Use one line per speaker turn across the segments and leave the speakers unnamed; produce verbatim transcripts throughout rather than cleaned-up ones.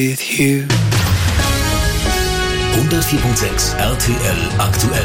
With you.
hundertvier Komma sechs R T L aktuell.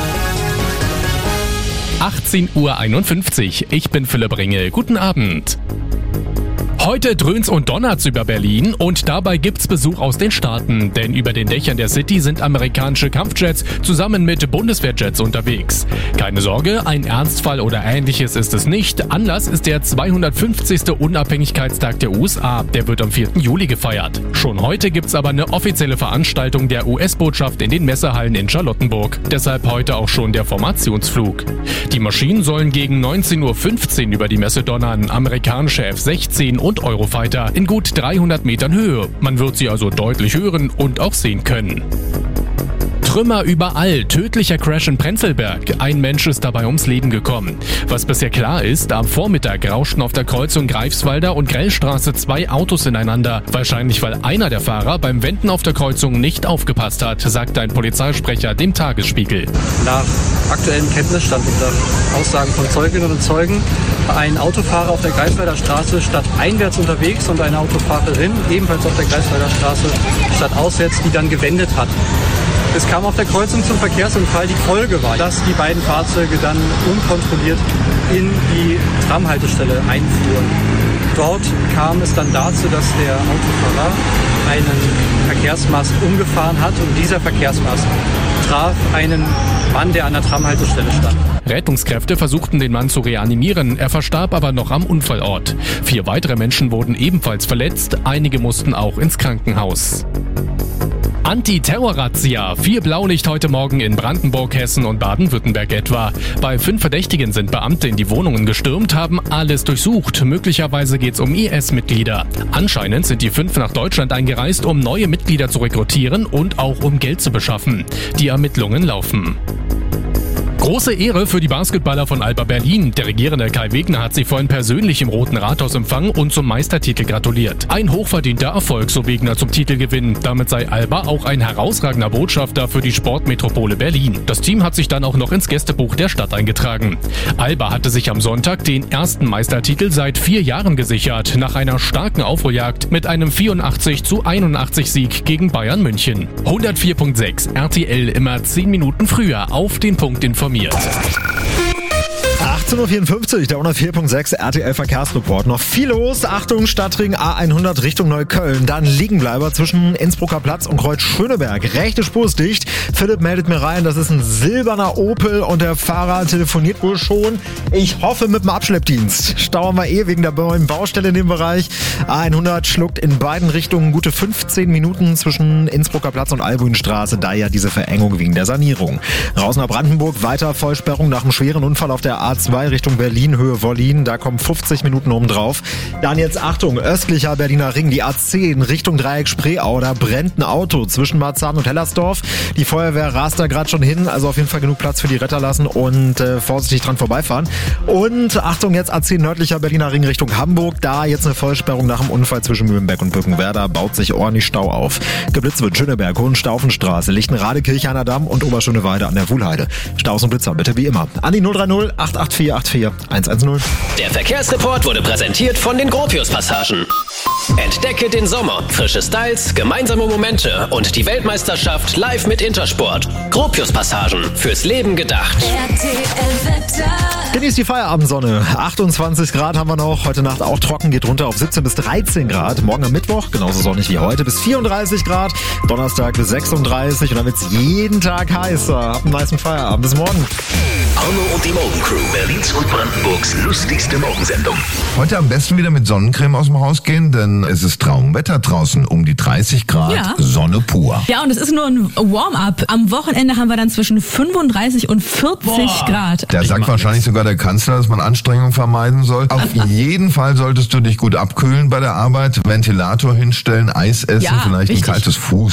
achtzehn Uhr einundfünfzig. Ich bin Philipp Ringel. Guten Abend. Heute dröhnt's und donnert's über Berlin und dabei gibt's Besuch aus den Staaten, denn über den Dächern der City sind amerikanische Kampfjets zusammen mit Bundeswehrjets unterwegs. Keine Sorge, ein Ernstfall oder ähnliches ist es nicht. Anlass ist der zweihundertfünfzigste Unabhängigkeitstag der U S A, der wird am vierten Juli gefeiert. Schon heute gibt's aber eine offizielle Veranstaltung der U S-Botschaft in den Messehallen in Charlottenburg. Deshalb heute auch schon der Formationsflug. Die Maschinen sollen gegen neunzehn Uhr fünfzehn über die Messe donnern, amerikanische F sechzehn und Eurofighter in gut dreihundert Metern Höhe. Man wird sie also deutlich hören und auch sehen können. Trümmer überall, tödlicher Crash in Prenzlberg. Ein Mensch ist dabei ums Leben gekommen. Was bisher klar ist, am Vormittag rauschten auf der Kreuzung Greifswalder und Grellstraße zwei Autos ineinander. Wahrscheinlich, weil einer der Fahrer beim Wenden auf der Kreuzung nicht aufgepasst hat, sagte ein Polizeisprecher dem Tagesspiegel.
Nach aktuellem Kenntnisstand unter Aussagen von Zeuginnen und Zeugen ein Autofahrer auf der Greifswalder Straße statt einwärts unterwegs und eine Autofahrerin ebenfalls auf der Greifswalder Straße statt auswärts, die dann gewendet hat. Es kam auf der Kreuzung zum Verkehrsunfall. Die Folge war, dass die beiden Fahrzeuge dann unkontrolliert in die Tramhaltestelle einfuhren. Dort kam es dann dazu, dass der Autofahrer einen Verkehrsmast umgefahren hat und dieser Verkehrsmast traf einen Mann, der an der Tramhaltestelle stand.
Rettungskräfte versuchten den Mann zu reanimieren, er verstarb aber noch am Unfallort. Vier weitere Menschen wurden ebenfalls verletzt, einige mussten auch ins Krankenhaus. Anti-Terror-Razzia. Vier Blaulicht heute Morgen in Brandenburg, Hessen und Baden-Württemberg etwa. Bei fünf Verdächtigen sind Beamte in die Wohnungen gestürmt, haben alles durchsucht. Möglicherweise geht's um I S-Mitglieder. Anscheinend sind die fünf nach Deutschland eingereist, um neue Mitglieder zu rekrutieren und auch um Geld zu beschaffen. Die Ermittlungen laufen. Große Ehre für die Basketballer von Alba Berlin. Der regierende Kai Wegner hat sie vorhin persönlich im Roten Rathaus empfangen und zum Meistertitel gratuliert. Ein hochverdienter Erfolg, so Wegner zum Titelgewinn. Damit sei Alba auch ein herausragender Botschafter für die Sportmetropole Berlin. Das Team hat sich dann auch noch ins Gästebuch der Stadt eingetragen. Alba hatte sich am Sonntag den ersten Meistertitel seit vier Jahren gesichert, nach einer starken Aufholjagd mit einem vierundachtzig zu einundachtzig Sieg gegen Bayern München. hundertvier Komma sechs R T L immer zehn Minuten früher auf den Punkt informiert.
achtzehn Uhr vierundfünfzig, der hundertvier Komma sechs R T L Verkehrsreport. Noch viel los. Achtung, Stadtring A hundert Richtung Neukölln. Dann Liegenbleiber zwischen Innsbrucker Platz und Kreuz Schöneberg. Rechte Spur ist dicht. Philipp meldet mir rein, das ist ein silberner Opel und der Fahrer telefoniert wohl schon. Ich hoffe mit dem Abschleppdienst. Stau haben wir eh wegen der neuen Baustelle in dem Bereich. A hundert schluckt in beiden Richtungen gute fünfzehn Minuten zwischen Innsbrucker Platz und Albuinstraße. Da ja diese Verengung wegen der Sanierung. Raus nach Brandenburg, weiter Vollsperrung nach einem schweren Unfall auf der A zwei Richtung Berlin, Höhe Wollin. Da kommen fünfzig Minuten oben drauf. Dann jetzt Achtung, östlicher Berliner Ring, die A zehn Richtung Dreieck Spreeau. Da brennt ein Auto zwischen Marzahn und Hellersdorf. Die Feuerwehr rast da gerade schon hin, also auf jeden Fall genug Platz für die Retter lassen und äh, vorsichtig dran vorbeifahren. Und Achtung, jetzt A zehn nördlicher Berliner Ring Richtung Hamburg. Da jetzt eine Vollsperrung nach dem Unfall zwischen Mühlenbeck und Bückenwerder. Baut sich ordentlich Stau auf. Geblitzt wird Schöneberg, Hohenstaufenstraße, Lichtenrade, Kirchhainer Damm und Oberschöneweide an der Wuhlheide. Staus und Blitzer, bitte wie immer. An die null drei null acht acht vier acht vier eins eins null.
Der Verkehrsreport wurde präsentiert von den Gropius-Passagen. Entdecke den Sommer. Frische Styles, gemeinsame Momente und die Weltmeisterschaft live mit Intersport. Gropius-Passagen. Fürs Leben gedacht.
R T L-Wetter.
Genießt die Feierabendsonne. achtundzwanzig Grad haben wir noch. Heute Nacht auch trocken, geht runter auf siebzehn bis dreizehn Grad. Morgen am Mittwoch, genauso sonnig wie heute, bis vierunddreißig Grad. Donnerstag bis sechsunddreißig und dann wird's jeden Tag heißer. Habt einen nicen Feierabend. Bis morgen.
Arno und die Morgencrew, Berlins und Brandenburgs lustigste Morgensendung.
Heute am besten wieder mit Sonnencreme aus dem Haus gehen, denn es ist Traumwetter draußen. Um die dreißig Grad,
ja.
Sonne pur.
Ja, und es ist nur ein Warm-up. Am Wochenende haben wir dann zwischen fünfunddreißig und vierzig
Boah.
Grad.
Da sagt wahrscheinlich sogar der Kanzler, dass man Anstrengung vermeiden soll. Auf jeden Fall solltest du dich gut abkühlen bei der Arbeit. Ventilator hinstellen, Eis essen,
Ja,
vielleicht
wichtig.
ein kaltes Fuß.